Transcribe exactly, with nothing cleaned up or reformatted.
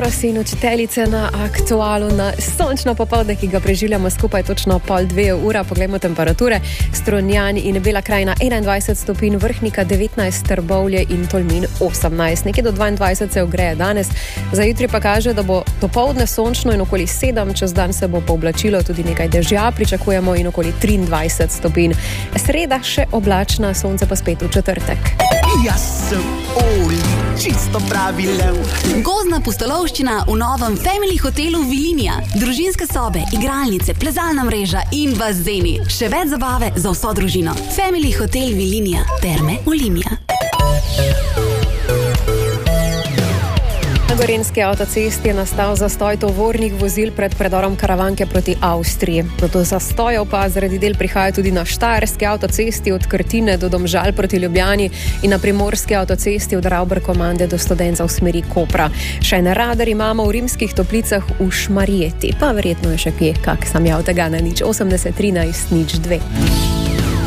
Soros in učiteljice na Aktualu na sončno popoldne, ki ga preživljamo skupaj točno pol dve ura. Poglejmo temperature. Strunjan in Bela krajina enaindvajset stopinj, Vrhnika devetnajst, Trbovlje in Tolmin osemnajst. Nekje do dvaindvajset se ogreje danes. Za jutri pa kaže, da bo dopoldne sončno in okoli sedem, čez dan se bo pooblačilo, tudi nekaj dežja pričakujemo in okoli triindvajset stopinj. Sreda še oblačna, sonce pa spet v četrtek. Jaz sem Oli, čisto pravi lev. Gozdna pustolovščina v novem Family hotelu Vilinija. Družinske sobe, igralnice, plezalna mreža in bazeni. Še več zabave za vso družino. Family hotel Vilinija. Terme Olimia. Na Gorenjski avtocesti je nastal zastoj tovornih vozil pred predorom Karavanke proti Avstriji. Do zastojev pa zaradi del prihaja tudi na Štajerski avtocesti od Krtine do Domžal proti Ljubljani in na Primorski avtocesti od Ravber-Komande do Studenca v smeri Kopra. Še en radar imamo v Rimskih Toplicah v Šmarjeti, pa verjetno je še kje kak sam jav tega na nič osemdeset trinajst nič dve.